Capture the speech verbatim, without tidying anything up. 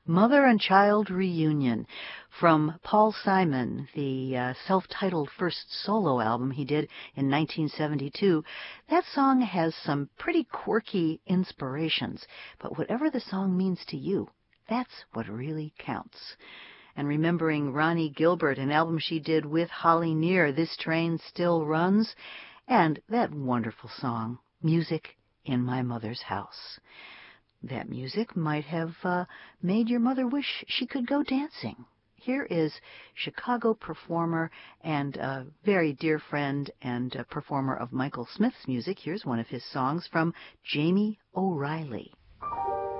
Mother and Child Reunion from Paul Simon, the uh, self-titled first solo album he did in nineteen seventy-two. That song has some pretty quirky inspirations, but whatever the song means to you, that's what really counts. And remembering Ronnie Gilbert, an album she did with Holly Near, This Train Still Runs, and that wonderful song, Music in My Mother's House. That music might have uh, made your mother wish she could go dancing. Here is Chicago performer and a very dear friend and a performer of Michael Smith's music. Here's one of his songs from Jamie O'Reilly.